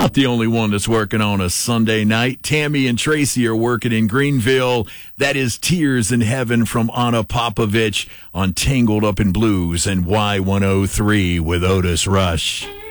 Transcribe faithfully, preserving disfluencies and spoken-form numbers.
not the only one that's working on a Sunday night. Tammy and Tracy are working in Greenville. That is Tears in Heaven from Anna Popovich on Tangled Up in Blues and Y one oh three with Otis Rush.